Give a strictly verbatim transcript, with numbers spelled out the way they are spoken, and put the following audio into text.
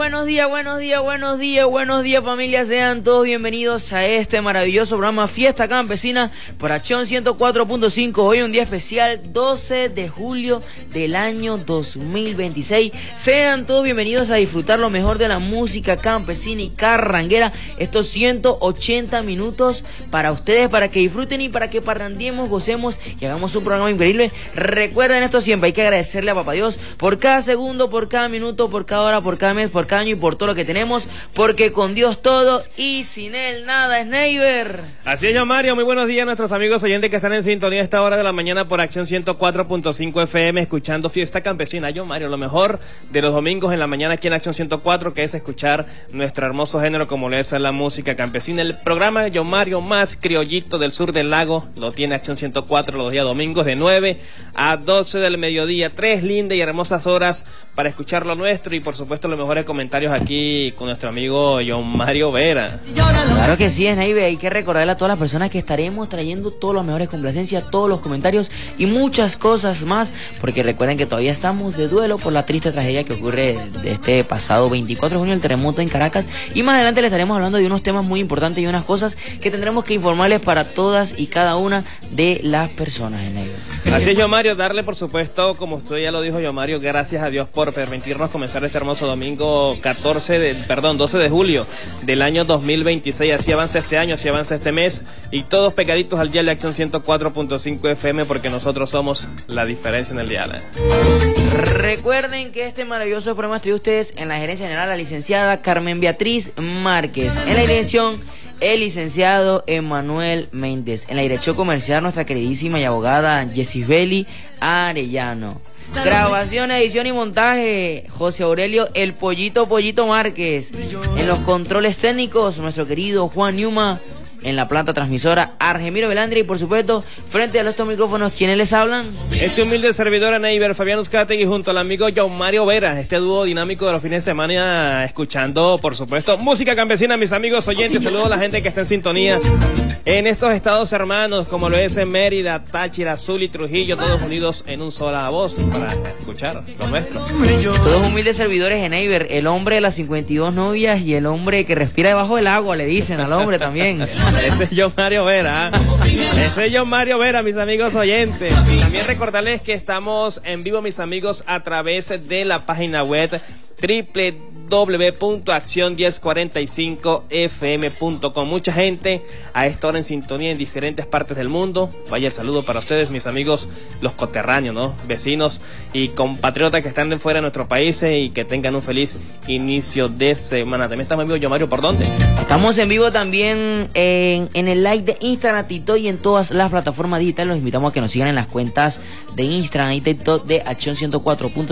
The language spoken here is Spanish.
Buenos días, buenos días, buenos días, buenos días familia, sean todos bienvenidos a este maravilloso programa Fiesta Campesina por Acción ciento cuatro punto cinco. Hoy un día especial, doce de julio del año dos mil veintiséis. Sean todos bienvenidos a disfrutar lo mejor de la música campesina y carranguera. Estos ciento ochenta minutos para ustedes, para que disfruten y para que parrandiemos, gocemos y hagamos un programa increíble. Recuerden esto siempre, hay que agradecerle a Papá Dios por cada segundo, por cada minuto, por cada hora, por cada mes, por cada año y por todo lo que tenemos, porque con Dios todo y sin Él nada es Neighbor. Así es, yo Mario, muy buenos días a nuestros amigos oyentes que están en sintonía a esta hora de la mañana por Acción ciento cuatro punto cinco F M, escuchando Fiesta Campesina. Yo Mario, lo mejor de los domingos en la mañana aquí en Acción ciento cuatro, que es escuchar nuestro hermoso género como lo es la música campesina. El programa Yo Mario más criollito del sur del lago lo tiene Acción ciento cuatro los días domingos de nueve a doce del mediodía. Tres lindas y hermosas horas para escuchar lo nuestro y por supuesto los mejores comentarios aquí con nuestro amigo John Mario Vera. Claro que sí, Snaibe, hay que recordarle a todas las personas que estaremos trayendo todas las mejores complacencias, todos los comentarios y muchas cosas más, porque recuerden que todavía estamos de duelo por la triste tragedia que ocurre de este pasado veinticuatro de junio, el terremoto en Caracas, y más adelante les estaremos hablando de unos temas muy importantes y unas cosas que tendremos que informarles para todas y cada una de las personas, Snaibe. Así es, yo Mario, darle por supuesto, como usted ya lo dijo, yo Mario, gracias a Dios por permitirnos comenzar este hermoso domingo catorce de, perdón, doce de julio del año dos mil veintiséis. Así avanza este año, así avanza este mes y todos pegaditos al dial de Acción ciento cuatro punto cinco F M, porque nosotros somos la diferencia en el dial. Recuerden que este maravilloso programa estoy ustedes en la gerencia general, la licenciada Carmen Beatriz Márquez, en la dirección el licenciado Emanuel Méndez, en la dirección comercial nuestra queridísima y abogada Yesibeli Arellano. Grabación, edición y montaje José Aurelio El Pollito Pollito Márquez. En los controles técnicos nuestro querido Juan Newman. En la planta transmisora Argemiro Velandria y por supuesto frente a estos micrófonos, ¿quiénes les hablan? Este humilde servidor Neighbor Fabián Uzcategui junto al amigo John Mario Vera, este dúo dinámico de los fines de semana, escuchando por supuesto música campesina, mis amigos oyentes. Saludos a la gente que está en sintonía en estos estados hermanos como lo es en Mérida, Táchira, Zulia y Trujillo, todos unidos en un sola voz para escuchar lo nuestro. Todos humildes servidores de Neighbor, el hombre de las cincuenta y dos novias y el hombre que respira debajo del agua, le dicen al hombre también. Ese es John Mario Vera, ¿eh? Ese es John Mario Vera, mis amigos oyentes. También recordarles que estamos en vivo, mis amigos, a través de la página web doble u doble u doble u punto acción diez cuarenta y cinco F M punto com. Mucha gente a esta hora en sintonía en diferentes partes del mundo. Vaya el saludo para ustedes, mis amigos, los coterráneos, ¿no? Vecinos y compatriotas que están de fuera de nuestro país, y que tengan un feliz inicio de semana. También estamos en vivo, yo Mario, ¿por dónde? Estamos en vivo también en, en el live de Instagram, TikTok y en todas las plataformas digitales. Los invitamos a que nos sigan en las cuentas de Instagram y TikTok de Acción ciento cuatro punto cinco.